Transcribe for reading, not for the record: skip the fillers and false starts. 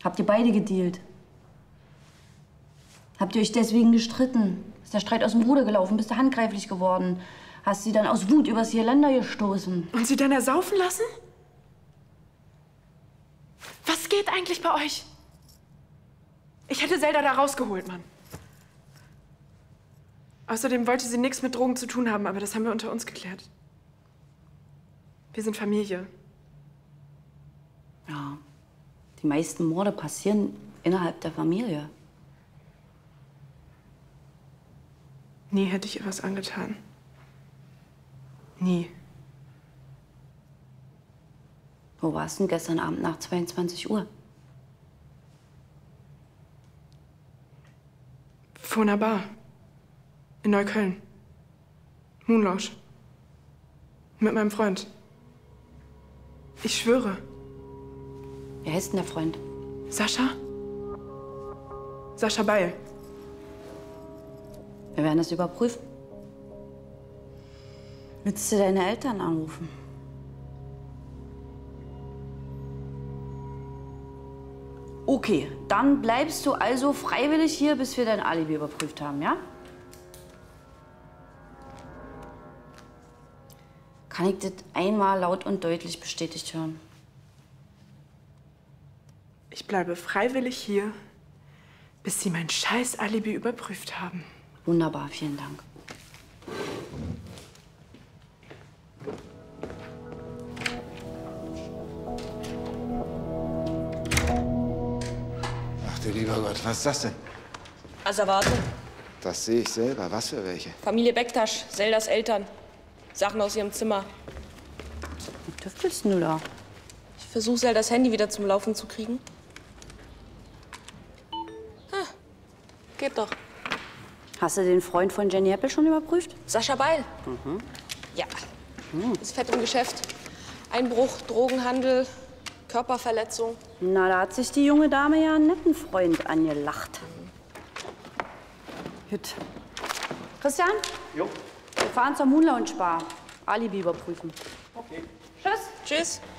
Habt ihr beide gedealt? Habt ihr euch deswegen gestritten? Ist der Streit aus dem Ruder gelaufen? Bist du handgreiflich geworden? Hast sie dann aus Wut übers Geländer gestoßen? Und sie dann ersaufen lassen? Was geht eigentlich bei euch? Ich hätte Zelda da rausgeholt, Mann. Außerdem wollte sie nichts mit Drogen zu tun haben, aber das haben wir unter uns geklärt. Wir sind Familie. Ja, die meisten Morde passieren innerhalb der Familie. Nie hätte ich ihr was angetan. Nie. Wo warst du denn gestern Abend nach 22 Uhr? Vor einer Bar. In Neukölln. Moonlounge. Mit meinem Freund. Ich schwöre. Wie heißt denn der Freund? Sascha? Sascha Beil. Wir werden das überprüfen. Willst du deine Eltern anrufen? Okay, dann bleibst du also freiwillig hier, bis wir dein Alibi überprüft haben, ja? Kann ich das einmal laut und deutlich bestätigt hören? Ich bleibe freiwillig hier, bis Sie mein scheiß Alibi überprüft haben. Wunderbar, vielen Dank. Ach du lieber Gott, was ist das denn? Asservate. Das sehe ich selber. Was für welche? Familie Bektasch, Zeldas Eltern. Sachen aus ihrem Zimmer. Was tüftelst du da? Ich versuche Zeldas Handy wieder zum Laufen zu kriegen. Ah, geht doch. Hast du den Freund von Jenny Heppel schon überprüft? Sascha Beil. Ja. Ist fett im Geschäft. Einbruch, Drogenhandel, Körperverletzung. Na, da hat sich die junge Dame ja einen netten Freund angelacht. Gut. Christian? Jo. Wir fahren zur Moonlounge Bar. Alibi überprüfen. Okay. Tschüss. Tschüss.